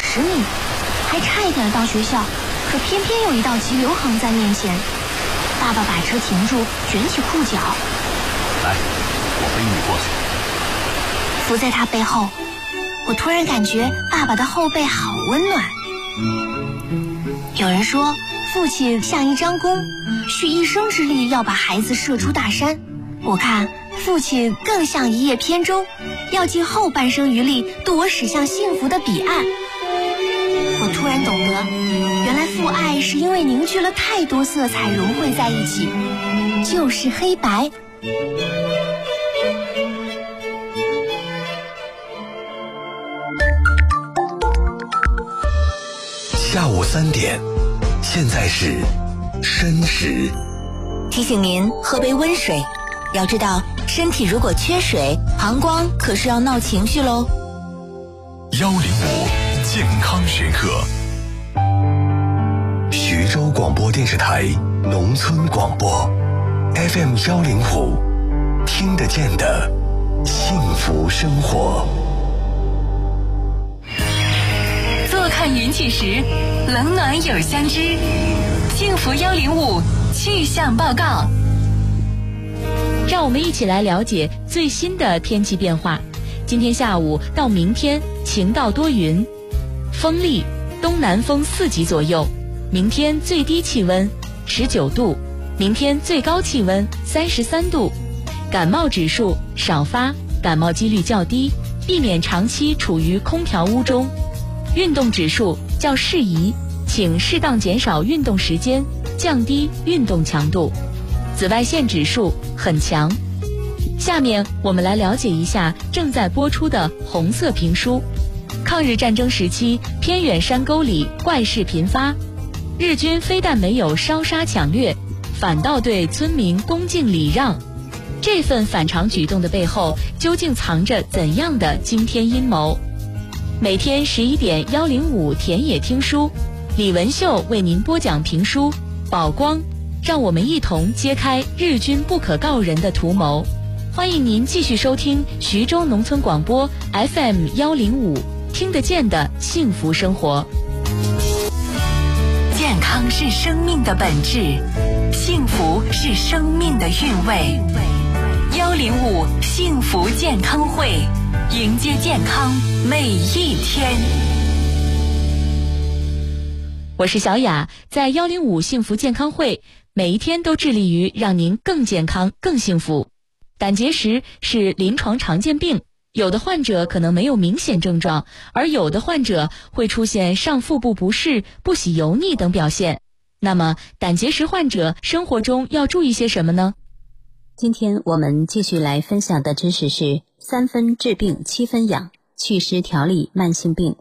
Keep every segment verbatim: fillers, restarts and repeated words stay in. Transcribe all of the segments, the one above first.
十米，还差一点到学校，可偏偏有一道急流横在面前。爸爸把车停住，卷起裤脚， 来，我背你过去。 伏在他背后，我突然感觉爸爸的后背好温暖。有人说，父亲像一张弓，蓄一生之力要把孩子射出大山。我看父亲更像一叶扁舟，要尽后半生余力渡我驶向幸福的彼岸。我突然懂得，原来父爱是因为凝聚了太多色彩融汇在一起，就是黑白。 下午三点，现在是申时。 提醒您喝杯温水，要知道身体如果缺水，膀胱可是要闹情绪喽。 幺零五健康时刻，徐州广播电视台农村广播 F M 幺零五，听得见的幸福生活。 坐看云起时，冷暖有相知。幸福幺零五气象报告， 让我们一起来了解最新的天气变化。今天下午到明天晴到多云，风力东南风四级左右。明天最低气温十九度，明天最高气温三十三度。感冒指数少发，感冒几率较低，避免长期处于空调屋中。运动指数较适宜，请适当减少运动时间，降低运动强度。紫外线指数很强。下面我们来了解一下正在播出的红色评书。抗日战争时期，偏远山沟里怪事频发，日军非但没有烧杀抢掠，反倒对村民恭敬礼让。这份反常举动的背后，究竟藏着怎样的惊天阴谋？每天十一点幺零五田野听书，李文秀为您播讲评书《宝光》，让我们一同揭开日军不可告人的图谋。欢迎您继续收听徐州农村广播 F M 幺零五，听得见的幸福生活。 健康是生命的本质，幸福是生命的韵味。幺零五幸福健康会，迎接健康每一天。 我是小雅，在幺零五幸福健康会，每一天都致力于让您更健康、更幸福。胆结石是临床常见病，有的患者可能没有明显症状，而有的患者会出现上腹部不适、不喜油腻等表现。那么，胆结石患者生活中要注意些什么呢？ 今天我们继续来分享的知识是三分治病七分养，祛湿调理慢性病，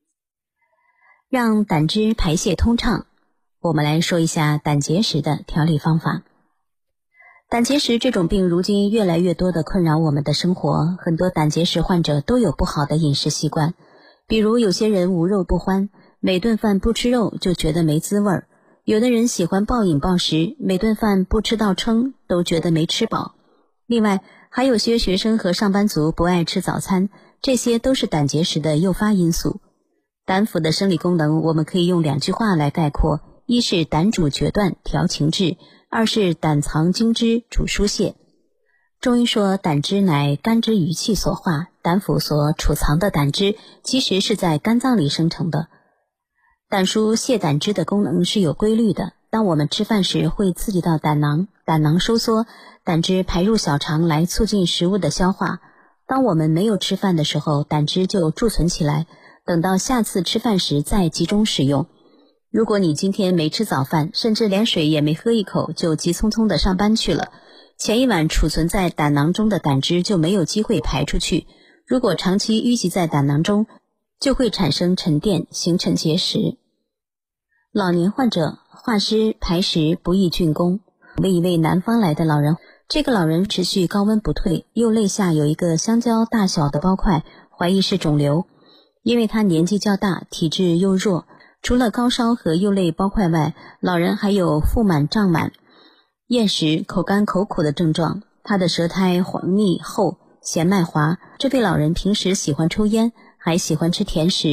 让胆汁排泄通畅。我们来说一下胆结石的调理方法。胆结石这种病如今越来越多的困扰我们的生活，很多胆结石患者都有不好的饮食习惯，比如有些人无肉不欢，每顿饭不吃肉就觉得没滋味儿；有的人喜欢暴饮暴食，每顿饭不吃到撑都觉得没吃饱。另外，还有些学生和上班族不爱吃早餐，这些都是胆结石的诱发因素。胆腑的生理功能我们可以用两句话来概括，一是胆主决断调情志，二是胆藏精汁主疏泄。中医说胆汁乃肝之余气所化，胆腑所储藏的胆汁其实是在肝脏里生成的。胆疏泄胆汁的功能是有规律的，当我们吃饭时会刺激到胆囊，胆囊收缩，胆汁排入小肠来促进食物的消化。当我们没有吃饭的时候，胆汁就贮存起来，等到下次吃饭时再集中使用。如果你今天没吃早饭，甚至连水也没喝一口就急匆匆地上班去了，前一晚储存在胆囊中的胆汁就没有机会排出去，如果长期淤积在胆囊中，就会产生沉淀，形成结石。老年患者化湿排石不易竣工。为一位南方来的老人，这个老人持续高温不退，右肋下有一个香蕉大小的包块，怀疑是肿瘤。因为他年纪较大，体质又弱，除了高烧和右肋包块外，老人还有腹满胀满、厌食、口干口苦的症状。他的舌苔黄腻厚，弦脉滑。这位老人平时喜欢抽烟，还喜欢吃甜食。